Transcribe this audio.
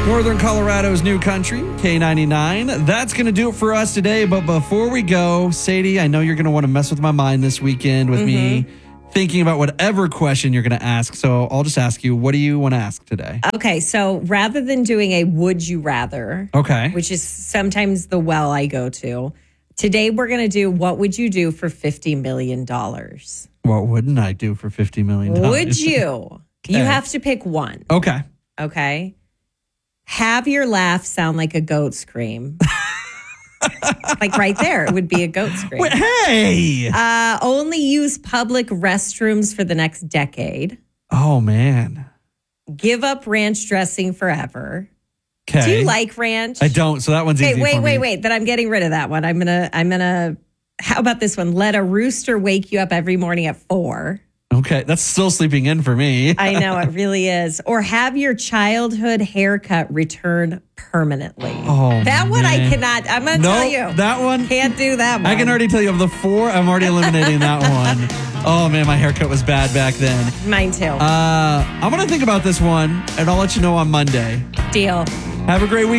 Northern Colorado's new country, K99. That's going to do it for us today. But before we go, Sadie, I know you're going to want to mess with my mind this weekend with me thinking about whatever question you're going to ask. So I'll just ask you, what do you want to ask today? Okay, so rather than doing a would you rather, which is sometimes the well I go to, today we're going to do what would you do for $50 million? What wouldn't I do for $50 million? Would you? You have to pick one. Okay. Have your laugh sound like a goat scream. Like right there, it would be a goat scream. Wait, hey! Only use public restrooms for the next decade. Oh, man. Give up ranch dressing forever. Okay. Do you like ranch? I don't, so that one's easy for me. Wait. Then I'm getting rid of that one. I'm gonna. How about this one? Let a rooster wake you up every morning at 4. Okay, that's still sleeping in for me. I know, it really is. Or have your childhood haircut return permanently. Oh, that one man. I cannot. I'm going to tell you. That one? Can't do that one. I can already tell you of the 4, I'm already eliminating that one. Oh, man, my haircut was bad back then. Mine too. I'm going to think about this one, and I'll let you know on Monday. Deal. Have a great week.